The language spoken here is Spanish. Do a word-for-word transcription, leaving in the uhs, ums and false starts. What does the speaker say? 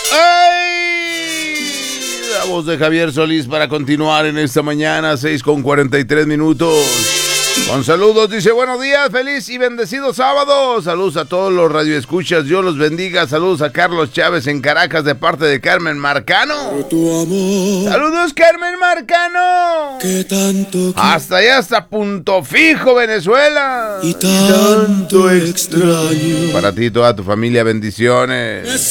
¡Ay! La voz de Javier Solís para continuar en esta mañana, seis con cuarenta y tres minutos. Con saludos, dice, buenos días, feliz y bendecido sábado. Saludos a todos los radioescuchas, Dios los bendiga. Saludos a Carlos Chávez en Caracas de parte de Carmen Marcano. Tu amor, saludos, Carmen Marcano. Que tanto que... Hasta allá, hasta Punto Fijo, Venezuela. Y tanto extraño. Para ti y toda tu familia, bendiciones.